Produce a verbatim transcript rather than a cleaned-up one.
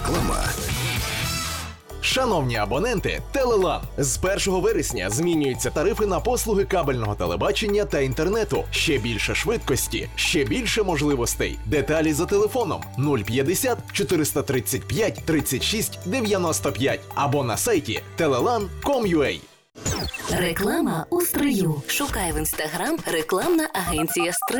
Реклама. Шановні абоненти, Телелан. З першого вересня змінюються тарифи на послуги кабельного телебачення та інтернету. Ще більше швидкості, ще більше можливостей. Деталі за телефоном нуль п'ятдесят чотириста тридцять п'ять тридцять шість дев'яносто п'ять або на сайті телелан крапка ком крапка ю а. Реклама у стрию. Шукай в інстаграм рекламна агенція «Стрий».